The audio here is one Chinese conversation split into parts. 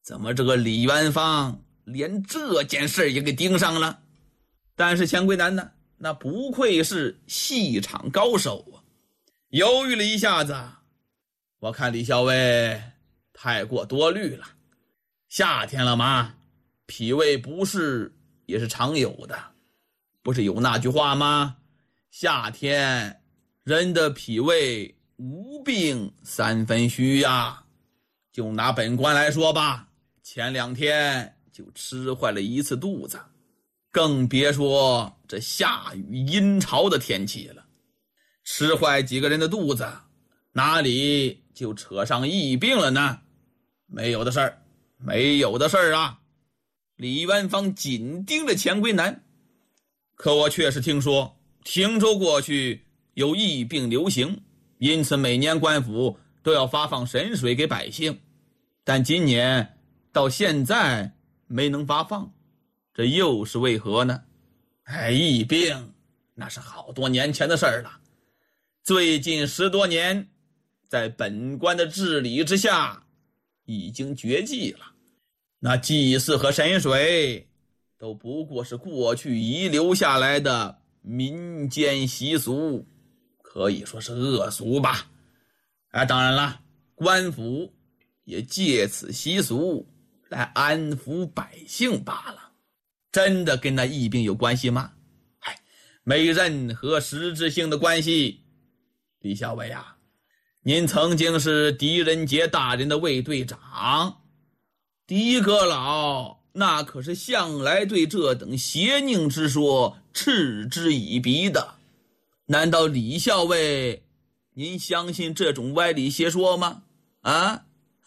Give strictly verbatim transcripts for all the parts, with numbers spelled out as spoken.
怎么这个李元芳连这件事也给盯上了？但是钱龟南呢，那不愧是戏场高手啊，犹豫了一下子，我看李校尉太过多虑了。夏天了嘛，脾胃不适也是常有的，不是有那句话吗？夏天人的脾胃无病三分虚呀。就拿本官来说吧，前两天就吃坏了一次肚子，更别说这下雨阴潮的天气了。吃坏几个人的肚子，哪里就扯上疫病了呢？没有的事儿，没有的事儿啊！李元芳紧盯着钱龟南，可我确实听说汀州过去有疫病流行，因此每年官府都要发放神水给百姓，但今年到现在没能发放，这又是为何呢？哎，疫病那是好多年前的事儿了，最近十多年在本官的治理之下已经绝迹了。那祭祀和神水都不过是过去遗留下来的民间习俗，可以说是恶俗吧。啊，当然了，官府也借此习俗来安抚百姓罢了。真的跟那疫病有关系吗？嗨，没任何实质性的关系。李校尉啊，您曾经是狄仁杰大人的卫队长，狄阁老那可是向来对这等邪佞之说嗤之以鼻的。难道李校尉您相信这种歪理邪说吗？啊？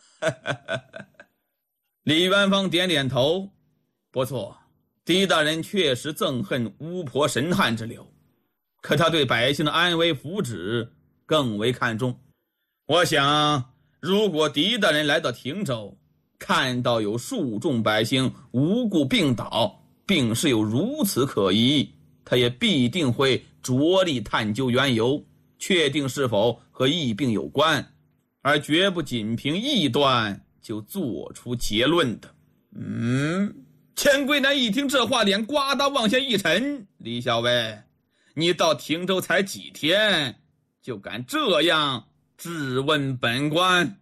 李元芳点点头，不错，狄大人确实憎恨巫婆神汉之流，可他对百姓的安危福祉更为看重。我想如果狄大人来到汀州，看到有数众百姓无故病倒，病势有如此可疑，他也必定会着力探究缘由，确定是否和疫病有关，而绝不仅凭臆断就做出结论的。嗯，钱龟南一听这话，脸呱嗒往下一沉。李校尉，你到汀州才几天，就敢这样质问本官？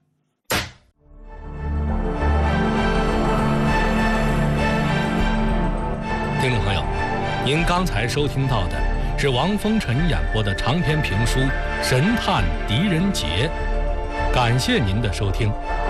听众朋友，您刚才收听到的是王风尘演播的长篇评书《神探狄仁杰》，感谢您的收听。